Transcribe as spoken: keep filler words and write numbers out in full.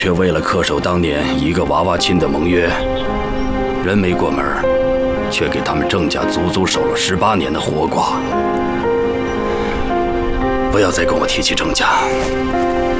却为了恪守当年一个娃娃亲的盟约，人没过门，却给他们郑家足足守了十八年的活寡。不要再跟我提起郑家。